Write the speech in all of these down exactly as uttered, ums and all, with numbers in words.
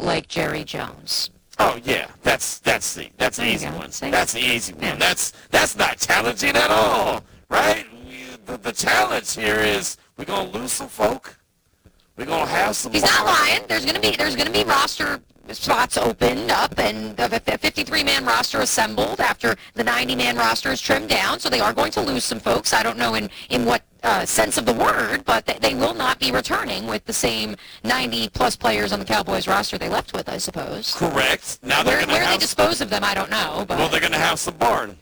like Jerry Jones. Oh yeah, that's that's the that's the There you easy go. one. See? That's the easy one. Yeah. That's that's not challenging at all, right? We, the, the challenge here is we're gonna lose some folk. We're gonna have some. He's not more. lying. There's gonna be there's gonna be roster spots opened up and a fifty-three man roster assembled after the ninety man roster is trimmed down. So they are going to lose some folks. I don't know in in what uh, sense of the word, but they, they will not be returning with the same ninety plus players on the Cowboys roster they left with, I suppose. Correct. Now they're Where, gonna where have. they dispose of them, I don't know. But Well, they're gonna have some barn.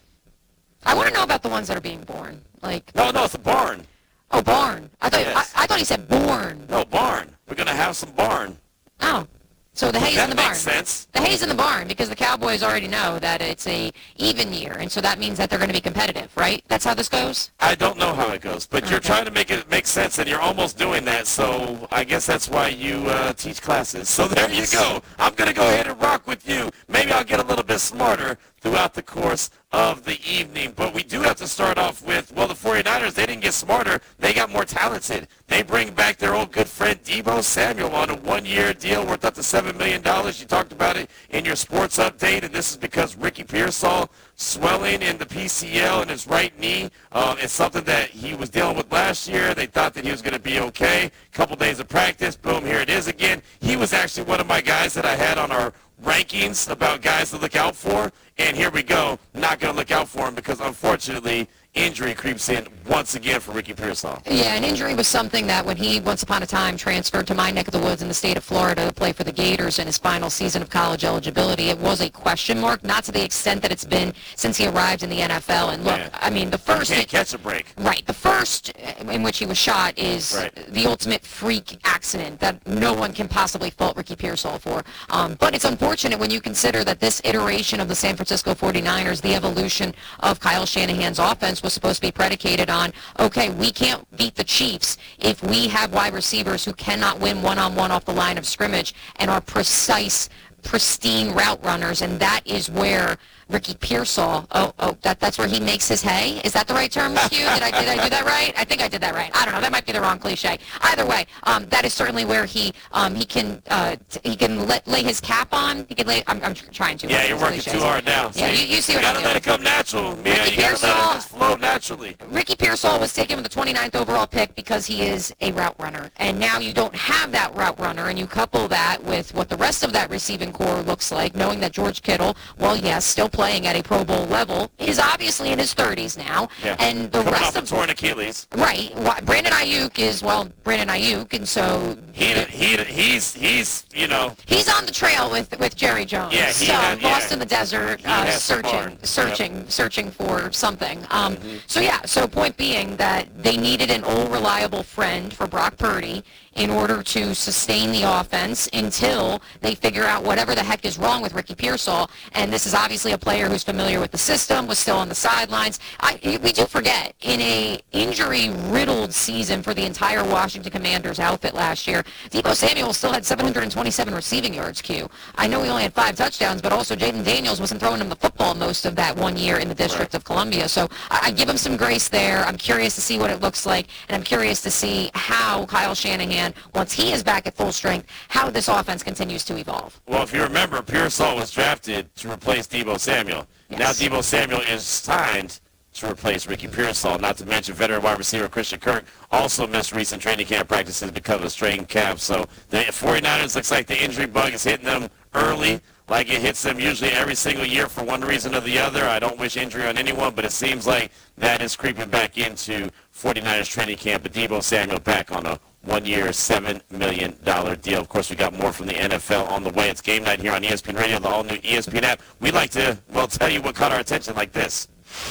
I want to know about the ones that are being born. Like No, no, it's a barn. oh, barn. I thought Yes. I, I thought he said born. No barn. We're gonna have some barn. Oh. So the hay's That in the barn. makes sense. The hay's in the barn because the Cowboys already know that it's a even year, and so that means that they're going to be competitive, right? That's how this goes? I don't know how it goes, but you're Okay. trying to make it make sense, and you're almost doing that. So I guess that's why you uh, teach classes. So there you go. I'm gonna go ahead and rock with you. Maybe I'll get a little bit smarter throughout the course of the evening. But we do have to start off with, well, the 49ers, they didn't get smarter. They got more talented. They bring back their old good friend Deebo Samuel on a one-year deal worth up to seven million dollars. You talked about it in your sports update, and this is because Ricky Pearsall swelling in the P C L in his right knee. Uh, it's something that he was dealing with last year. They thought that he was going to be okay. Couple days of practice, boom, here it is again. He was actually one of my guys that I had on our rankings about guys to look out for, and here we go. Not going to look out for him because, unfortunately, injury creeps in once again for Ricky Pearsall. Yeah, an injury was something that when he once upon a time transferred to my neck of the woods in the state of Florida to play for the Gators in his final season of college eligibility, it was a question mark, not to the extent that it's been since he arrived in the N F L. And look, Yeah. I mean, the first... Can't catch a break. Right. The first in which he was shot is Right. the ultimate freak accident that no one can possibly fault Ricky Pearsall for. Um, but it's unfortunate when you consider that this iteration of the San Francisco 49ers, the evolution of Kyle Shanahan's offense, was supposed to be predicated on, okay, we can't beat the Chiefs if we have wide receivers who cannot win one-on-one off the line of scrimmage and are precise, pristine route runners, and that is where Ricky Pearsall, oh, oh, that, that's where he makes his hay? Is that the right term, Hugh? Did I, did I do that right? I think I did that right. I don't know. That might be the wrong cliche. Either way, um, that is certainly where he um, he can uh, t- he can let, lay his cap on. He can lay. I'm, I'm tr- trying to. Yeah, you're working cliches. too hard now. Yeah, you, you see you what I'm gotta doing. let it come natural. Yeah, Ricky you gotta let Pearsall- it just flow naturally. Ricky Pearsall was taken with the twenty-ninth overall pick because he is a route runner. And now you don't have that route runner, and you couple that with what the rest of that receiving core looks like, knowing that George Kittle, well, yes, still playing at a Pro Bowl level, is obviously in his thirties now. Yeah. And the Coming rest off a of... torn Achilles. Right. Wha- Brandon Ayuk is, well, Brandon Ayuk, and so... He, he, he's, he's, you know, He's on the trail with with Jerry Jones. Yeah, he so had- yeah. lost in the desert, He uh, has the searching, barn. searching, searching for something. Um, So yeah, so point being that they needed an old reliable friend for Brock Purdy in order to sustain the offense until they figure out whatever the heck is wrong with Ricky Pearsall. And this is obviously a player who's familiar with the system, was still on the sidelines. I, we do forget, in a injury-riddled season for the entire Washington Commanders outfit last year, Deebo Samuel still had seven hundred twenty-seven receiving yards, Q. I know he only had five touchdowns, but also Jaden Daniels wasn't throwing him the football most of that one year in the District of Columbia. So I, I give him some grace there. I'm curious to see what it looks like, and I'm curious to see how Kyle Shanahan, once he is back at full strength, how this offense continues to evolve. well, if you remember, Pearsall was drafted to replace Deebo Samuel. Yes. Now Deebo Samuel is signed to replace Ricky Pearsall, not to mention veteran wide receiver Christian Kirk also missed recent training camp practices because of a strained calf. So the 49ers looks like the injury bug is hitting them early, like it hits them usually every single year for one reason or the other. I don't wish injury on anyone, but it seems like that is creeping back into 49ers training camp. But Deebo Samuel back on a one-year, seven million dollars deal. Of course, we got more from the N F L on the way. It's game night here on E S P N Radio, the all-new E S P N app. We like to, well, tell you what caught our attention like this.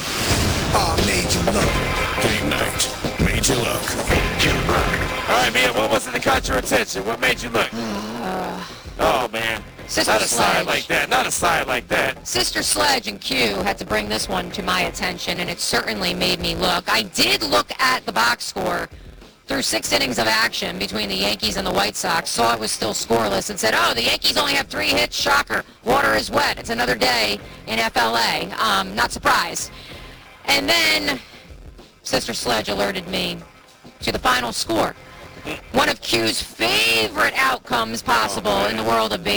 I made you look. Game night. Made you look. Made you look. All right, man, what was it that caught your attention? What made you look? Oh, man. Sister Not a side Sledge. like that. Not a side like that. Sister Sledge and Q had to bring this one to my attention, and it certainly made me look. I did look at the box score through six innings of action between the Yankees and the White Sox, saw it was still scoreless, and said, oh, the Yankees only have three hits. Shocker. Water is wet. It's another day in F L A. Um, not surprised. And then Sister Sledge alerted me to the final score. One of Q's favorite outcomes possible in the world of baseball.